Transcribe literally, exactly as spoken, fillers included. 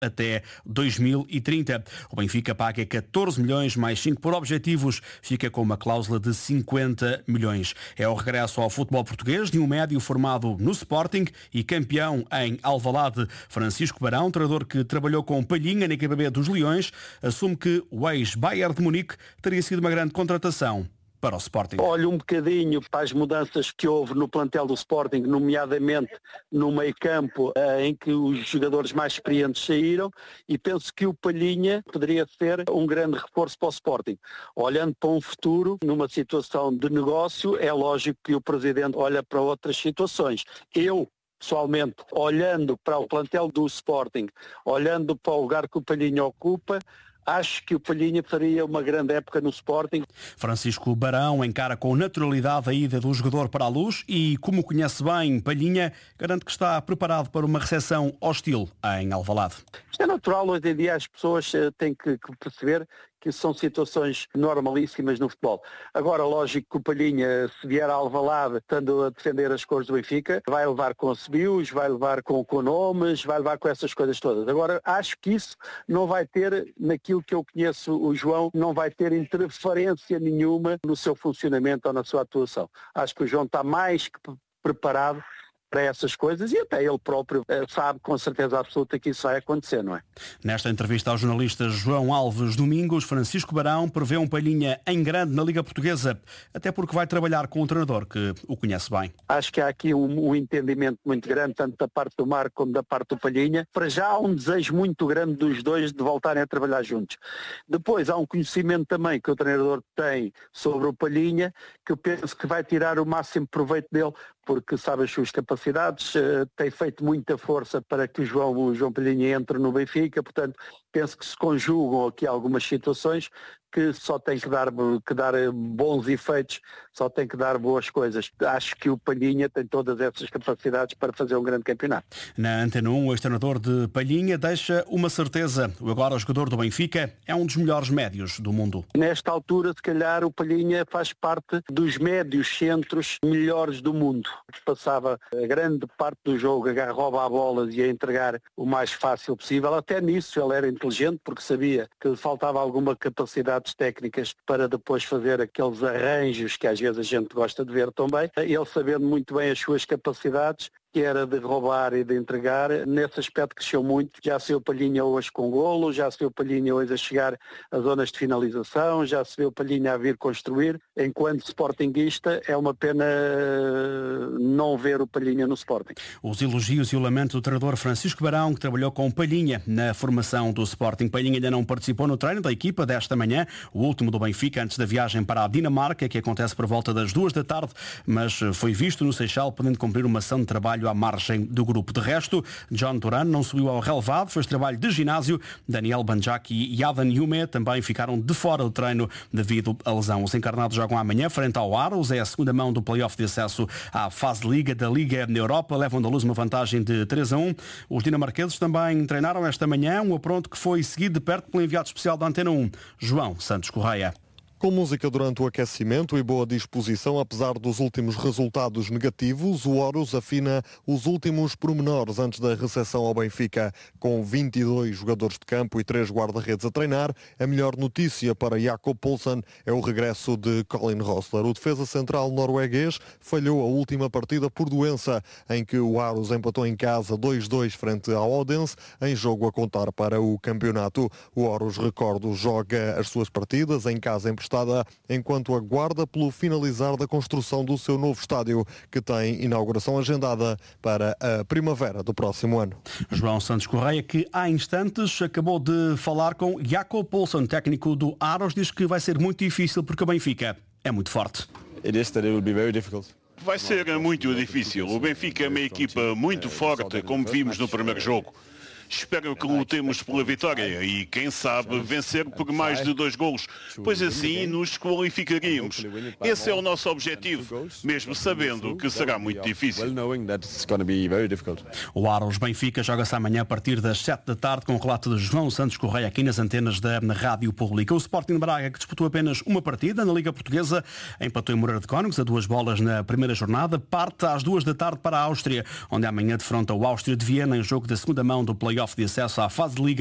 até dois mil e trinta. O Benfica paga catorze milhões mais cinco por objetivos, fica com uma cláusula de cinquenta milhões. É o regresso ao futebol português de um médio formado no Sporting e campeão em Alvalade. Francisco Barão, treinador que trabalhou com Palhinha na equipa B dos Leões, assume que o ex-Bayern de Munique teria sido uma grande contratação para o Sporting. Olho um bocadinho para as mudanças que houve no plantel do Sporting, nomeadamente no meio-campo, em que os jogadores mais experientes saíram, e penso que o Palhinha poderia ser um grande reforço para o Sporting. Olhando para um futuro, numa situação de negócio, é lógico que o Presidente olha para outras situações. Eu, pessoalmente, olhando para o plantel do Sporting, olhando para o lugar que o Palhinha ocupa, acho que o Palhinha faria uma grande época no Sporting. Francisco Barão encara com naturalidade a ida do jogador para a Luz e, como conhece bem Palhinha, garante que está preparado para uma recepção hostil em Alvalade. Isto é natural, hoje em dia as pessoas têm que perceber que são situações normalíssimas no futebol. Agora, lógico que o Palhinha, se vier a Alvalade, estando a defender as cores do Benfica, vai levar com subios, vai levar com, com nomes, vai levar com essas coisas todas. Agora, acho que isso não vai ter, naquilo que eu conheço o João, não vai ter interferência nenhuma no seu funcionamento ou na sua atuação. Acho que o João está mais que preparado para essas coisas e até ele próprio sabe com certeza absoluta que isso vai acontecer, não é? Nesta entrevista ao jornalista João Alves Domingos, Francisco Barão prevê um Palhinha em grande na Liga Portuguesa, até porque vai trabalhar com um treinador que o conhece bem. Acho que há aqui um, um entendimento muito grande, tanto da parte do Marco como da parte do Palhinha. Para já há um desejo muito grande dos dois de voltarem a trabalhar juntos. Depois há um conhecimento também que o treinador tem sobre o Palhinha, que eu penso que vai tirar o máximo proveito dele, porque sabe as suas capacidades, uh, tem feito muita força para que o João, o João Palhinha entre no Benfica, portanto penso que se conjugam aqui algumas situações que só tem que dar, que dar bons efeitos, só tem que dar boas coisas. Acho que o Palhinha tem todas essas capacidades para fazer um grande campeonato. Na Antena um, o ex-treinador de Palhinha deixa uma certeza. O agora jogador do Benfica é um dos melhores médios do mundo. Nesta altura, se calhar, o Palhinha faz parte dos médios centros melhores do mundo. Passava a grande parte do jogo a roubar a bola e a entregar o mais fácil possível. Até nisso ele era inteligente, porque sabia que lhe faltava alguma capacidade técnicas para depois fazer aqueles arranjos que às vezes a gente gosta de ver também. Ele sabendo muito bem as suas capacidades, que era de roubar e de entregar, nesse aspecto cresceu muito. Já se viu o Palhinha hoje com golo, já se viu o Palhinha hoje a chegar a zonas de finalização, já se viu o Palhinha a vir construir. Enquanto sportinguista, é uma pena não ver o Palhinha no Sporting. Os elogios e o lamento do treinador Francisco Barão, que trabalhou com Palhinha na formação do Sporting. Palhinha ainda não participou no treino da equipa desta manhã, o último do Benfica antes da viagem para a Dinamarca, que acontece por volta das duas da tarde, mas foi visto no Seixal, podendo cumprir uma ação de trabalho à margem do grupo. De resto, John Duran não subiu ao relevado, fez trabalho de ginásio. Daniel Banjaki e Adan Yume também ficaram de fora do treino devido à lesão. Os encarnados jogam amanhã frente ao Aros, é a segunda mão do play-off de acesso à fase de Liga da Liga na Europa, levam da luz uma vantagem de três a um. Os dinamarqueses também treinaram esta manhã, um apronto que foi seguido de perto pelo enviado especial da Antena um, João Santos Correia. Com música durante o aquecimento e boa disposição, apesar dos últimos resultados negativos, o Horus afina os últimos pormenores antes da recepção ao Benfica. Com vinte e dois jogadores de campo e três guarda-redes a treinar, a melhor notícia para Jakob Poulsen é o regresso de Colin Rosler. O defesa central norueguês falhou a última partida por doença, em que o Horus empatou em casa dois a dois frente ao Odense, em jogo a contar para o campeonato. O Horus, recordo, joga as suas partidas em casa emprestada, enquanto aguarda pelo finalizar da construção do seu novo estádio, que tem inauguração agendada para a primavera do próximo ano. João Santos Correia, que há instantes acabou de falar com Jakob Poulsen, técnico do Aros, diz que vai ser muito difícil porque o Benfica é muito forte. Vai ser muito difícil. O Benfica é uma equipa muito forte, como vimos no primeiro jogo. Espero que lutemos pela vitória e, quem sabe, vencer por mais de dois golos, pois assim nos qualificaríamos. Esse é o nosso objetivo, mesmo sabendo que será muito difícil. O Aros Benfica joga-se amanhã a partir das sete da tarde com o relato de João Santos Correia aqui nas antenas da Rádio Pública. O Sporting de Braga, que disputou apenas uma partida na Liga Portuguesa, empatou em Moreira de Cónegos a duas bolas na primeira jornada, parte às duas da tarde para a Áustria, onde amanhã defronta o Áustria de Viena em jogo da segunda mão do play play-off de acesso à fase de Liga.